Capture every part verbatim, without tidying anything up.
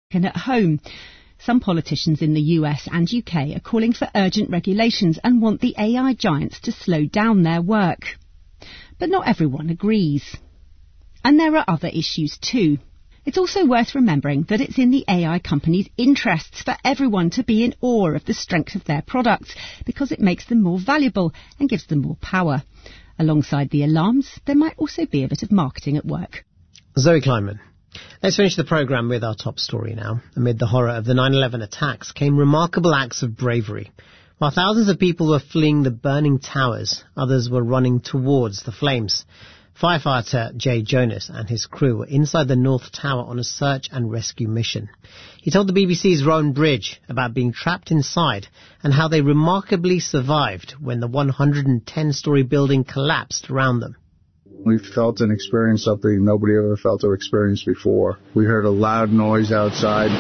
and at home. Some politicians in the U S and U K are calling for urgent regulations and want the A I giants to slow down their work. But not everyone agrees. And there are other issues too. It's also worth remembering that it's in the A I companies' interests for everyone to be in awe of the strength of their products because it makes them more valuable and gives them more power. Alongside the alarms, there might also be a bit of marketing at work. Zoe Kleinman. Let's finish the programme with our top story now. Amid the horror of the nine eleven attacks came remarkable acts of bravery. While thousands of people were fleeing the burning towers, others were running towards the flames. Firefighter Jay Jonas and his crew were inside the North Tower on a search and rescue mission. He told the B B C's Rowan Bridge about being trapped inside and how they remarkably survived when the one hundred ten story building collapsed around them. We felt and experienced something nobody ever felt or experienced before. We heard a loud noise outside,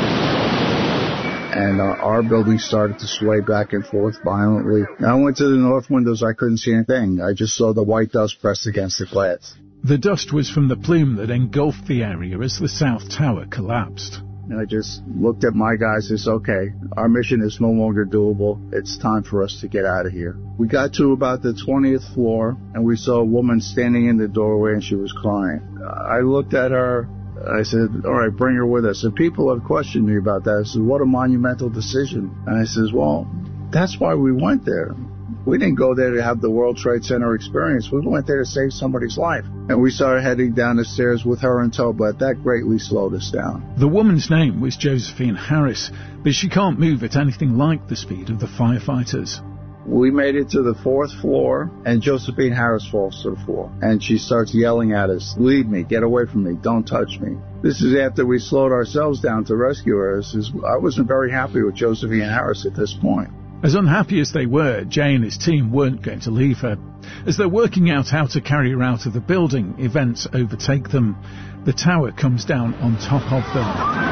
and uh, our building started to sway back and forth violently. I went to the north windows. I couldn't see anything. I just saw the white dust pressed against the glass. The dust was from the plume that engulfed the area as the South Tower collapsed. And I just looked at my guys and said, okay, our mission is no longer doable. It's time for us to get out of here. We got to about the twentieth floor, and we saw a woman standing in the doorway, and she was crying. I looked at her. I said, all right, bring her with us. And people have questioned me about that. I said, what a monumental decision. And I says, well, that's why we went there. We didn't go there to have the World Trade Center experience. We went there to save somebody's life. And we started heading down the stairs with her in tow, but that greatly slowed us down. The woman's name was Josephine Harris, but she can't move at anything like the speed of the firefighters. We made it to the fourth floor, and Josephine Harris falls to the floor. And she starts yelling at us, leave me, get away from me, don't touch me. This is after we slowed ourselves down to rescue her. I wasn't very happy with Josephine Harris at this point. As unhappy as they were, Jay and his team weren't going to leave her. As they're working out how to carry her out of the building, events overtake them. The tower comes down on top of them.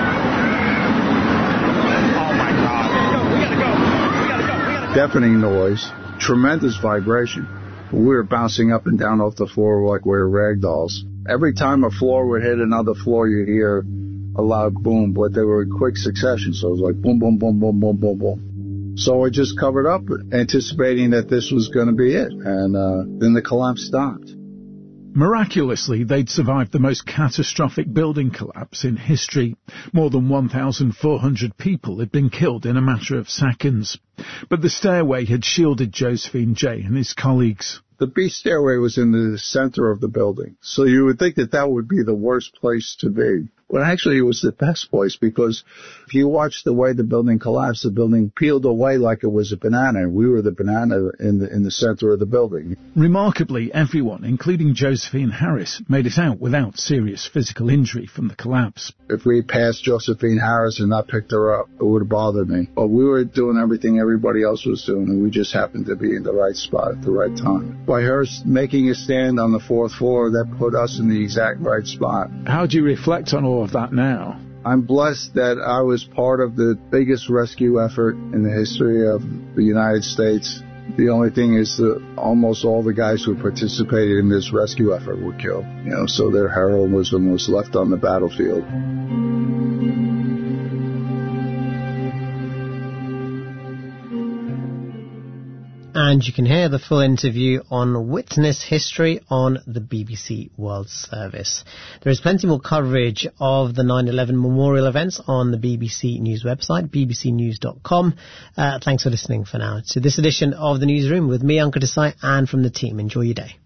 Oh my God. We gotta go. We gotta go. We gotta go. Deafening noise, tremendous vibration. We were bouncing up and down off the floor like we were rag dolls. Every time a floor would hit another floor, you'd hear a loud boom, but they were in quick succession, so it was like boom, boom, boom, boom, boom, boom, boom. So I just covered up, anticipating that this was going to be it, and uh, then the collapse stopped. Miraculously, they'd survived the most catastrophic building collapse in history. More than one thousand four hundred people had been killed in a matter of seconds. But the stairway had shielded Josephine Jay and his colleagues. The B stairway was in the center of the building, so you would think that that would be the worst place to be. Well, actually, it was the best place, because if you watch the way the building collapsed, the building peeled away like it was a banana, and we were the banana in the, in the center of the building. Remarkably, everyone, including Josephine Harris, made it out without serious physical injury from the collapse. If we had passed Josephine Harris and not picked her up, it would have bothered me. But we were doing everything everybody else was doing, and we just happened to be in the right spot at the right time. By her making a stand on the fourth floor, that put us in the exact right spot. How do you reflect on all of that now? I'm blessed that I was part of the biggest rescue effort in the history of the United States. The only thing is that almost all the guys who participated in this rescue effort were killed. You know, so their heroism was left on the battlefield. And you can hear the full interview on Witness History on the B B C World Service. There is plenty more coverage of the nine eleven memorial events on the B B C News website, b b c news dot com. Uh, thanks for listening for now to this edition of The Newsroom with me, Ankur Desai, and from the team. Enjoy your day.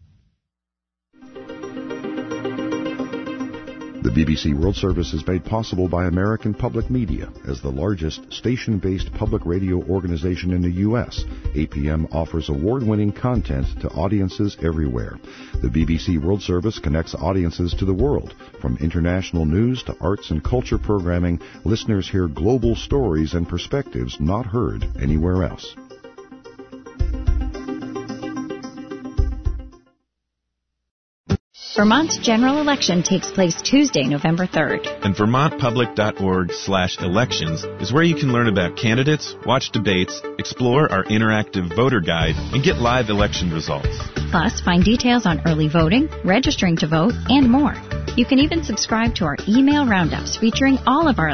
The B B C World Service is made possible by American Public Media. As the largest station-based public radio organization in the U S, A P M offers award-winning content to audiences everywhere. The B B C World Service connects audiences to the world. From international news to arts and culture programming, listeners hear global stories and perspectives not heard anywhere else. Vermont's general election takes place Tuesday, November third. And vermont public dot org slash elections is where you can learn about candidates, watch debates, explore our interactive voter guide, and get live election results. Plus, find details on early voting, registering to vote, and more. You can even subscribe to our email roundups featuring all of our